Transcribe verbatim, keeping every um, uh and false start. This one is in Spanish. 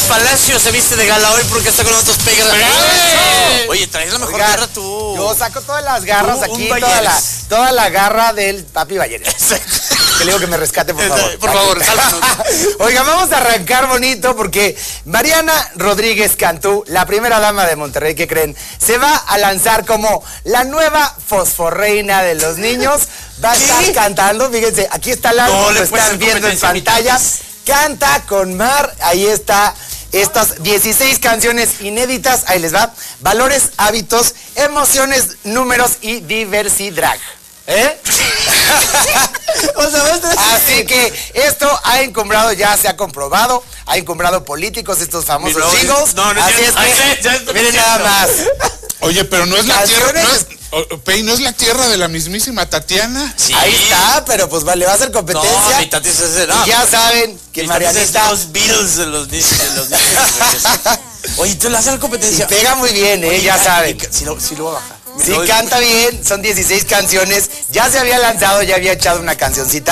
Palacio se viste de gala hoy porque está con otros pegas. Oye, traes la mejor Oiga, garra tú. Yo saco todas las garras Tú, aquí, un toda la, Bayeres. toda la garra del papi Bayeres. Que le digo que me rescate, por favor. Por favor, sálvanos. Oiga, vamos a arrancar bonito porque Mariana Rodríguez Cantú, la primera dama de Monterrey, ¿qué creen? Se va a lanzar como la nueva fosforreina de los niños. Va a estar ¿Qué? cantando, fíjense, aquí está la No, lo le puedes están hacer viendo en competencia, pantalla. mitades. Canta con Mar, ahí está. Estas dieciséis canciones inéditas, ahí les va. Valores, hábitos, emociones, números y diversidad. ¿Eh? O sea, así que esto ha encumbrado, ya se ha comprobado, ha encumbrado políticos, estos famosos No, jingles. no, no es así es cierto. Ay, que, ya estoy miren diciendo. nada más. Oye, pero no es la tierra, no Canciones. es, o- Pei, ¿no es la tierra de la mismísima Tatiana? Sí. Ahí está, pero pues vale, va a hacer competencia. No, mi tati es ese, no. Y ya saben que Mi tati es Marianita de los Beatles de los niños. De los niños. Oye, tú le haces la y competencia. pega muy bien, eh, Oye, ya y- saben. y- Si lo, si lo voy a bajar. Sí, canta bien, son dieciséis canciones, ya se había lanzado, ya había echado una cancioncita.